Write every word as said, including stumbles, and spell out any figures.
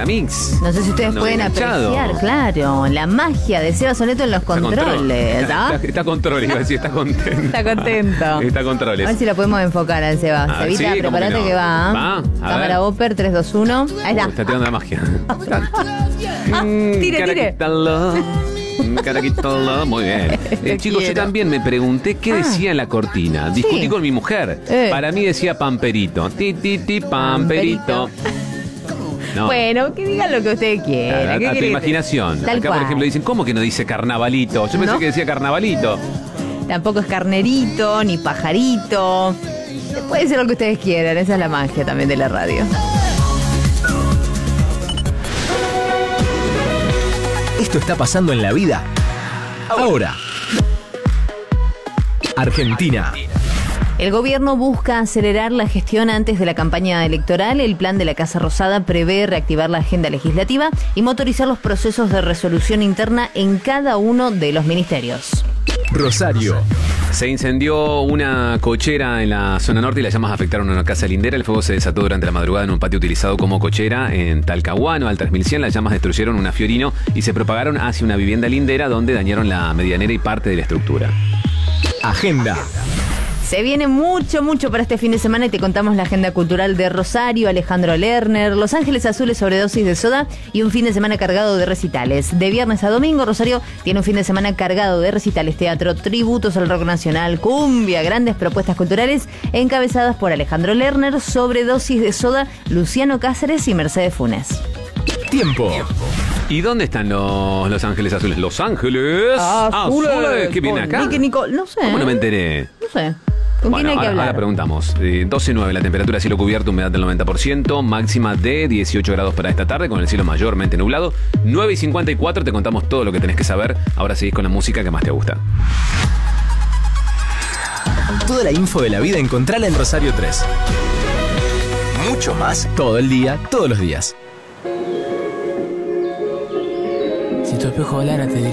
Megamix. No sé si ustedes No, pueden enganchado. apreciar, claro, la magia de Seba Soneto en los Está controles. Está, ¿Ah? está, está control, iba a decir, está contento. Está contento. Está A controles. ver si la podemos enfocar al Seba. Ah, Sebita, sí, ¿cómo prepárate que no? que, va. Va, a Cámara ver. Oper tres, dos, uno. Ahí Uh, está. está tirando la magia. Tire, tire. Caraquítalo. Caraquítalo. Muy bien. Eh, chicos, yo quiero. también me pregunté qué Ah. decía en la cortina. Discutí Sí. con mi mujer. Eh. Para mí decía pamperito. Ti, ti, ti, pamperito. No. Bueno, que digan lo que ustedes A, quieran. a- ¿Qué a tu querés? imaginación. Tal Acá, cual. por ejemplo, dicen, ¿cómo que no dice carnavalito? Yo pensé ¿No? que decía carnavalito. Tampoco es carnerito, ni pajarito. Puede ser lo que ustedes quieran. Esa es la magia también de la radio. Esto está pasando en la vida ahora. Argentina. El gobierno busca acelerar la gestión antes de la campaña electoral. El plan de la Casa Rosada prevé reactivar la agenda legislativa y motorizar los procesos de resolución interna en cada uno de los ministerios. Rosario. Se incendió una cochera en la zona norte y las llamas afectaron a una casa lindera. El fuego se desató durante la madrugada en un patio utilizado como cochera en Talcahuano, al tres mil cien. Las llamas destruyeron una Fiorino y se propagaron hacia una vivienda lindera donde dañaron la medianera y parte de la estructura. Agenda. Se viene mucho, mucho para este fin de semana y te contamos la agenda cultural de Rosario, Alejandro Lerner, Los Ángeles Azules sobredosis de soda y un fin de semana cargado de recitales. De viernes a domingo, Rosario tiene un fin de semana cargado de recitales, teatro, tributos al rock nacional, cumbia, grandes propuestas culturales encabezadas por Alejandro Lerner, sobredosis de soda, Luciano Cáceres y Mercedes Funes. Tiempo. ¿Y dónde están los, los Ángeles Azules? ¡Los Ángeles Azules! ¿Qué viene con acá? Nicky Nicole, no sé. ¿Cómo no me enteré? No sé. ¿Con Bueno, quién hay que ahora, hablar? ahora preguntamos. Eh, doce nueve la temperatura, cielo cubierto, humedad del noventa por ciento, máxima de dieciocho grados para esta tarde, con el cielo mayormente nublado. nueve y cincuenta y cuatro, te contamos todo lo que tenés que saber. Ahora seguís con la música que más te gusta. Toda la info de la vida encontrala en Rosario tres. Mucho más todo el día, todos los días. Si tu espejo hablara te diría